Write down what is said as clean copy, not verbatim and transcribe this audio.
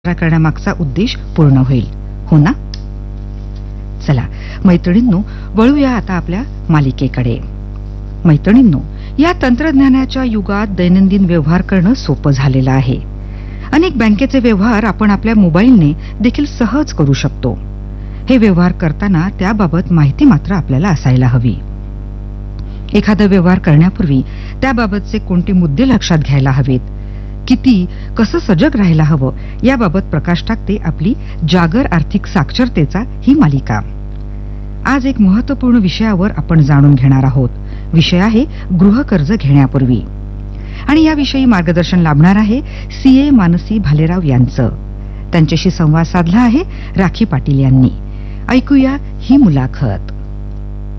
करण्यामागचा उद्देश पूर्ण होईल, हो ना? चला मैत्रिणींनो, वळूया आता आपल्या मालिकेकडे. मैत्रिणींनो, या तंत्रज्ञानाच्या युगात दैनंदिन व्यवहार करणं सोपं झालेलं आहे. अनेक बँकेचे व्यवहार आपण आपल्या मोबाईलने देखील सहज करू शकतो. हे व्यवहार करताना त्याबाबत माहिती मात्र आपल्याला असायला हवी. एखादा व्यवहार करण्यापूर्वी त्याबाबतचे कोणते मुद्दे लक्षात घ्यायला हवेत, किती कसं सजग राहायला हवं, याबाबत प्रकाश टाकते आपली जागर आर्थिक साक्षरतेचा ही मालिका. आज एक महत्त्वपूर्ण विषयावर आपण जाणून घेणार आहोत. विषय आहे गृहकर्ज घेण्यापूर्वी. आणि याविषयी मार्गदर्शन लाभणार आहे CA मानसी भालेराव यांचं. त्यांच्याशी संवाद साधला आहे राखी पाटील यांनी. ऐकूया ही मुलाखत.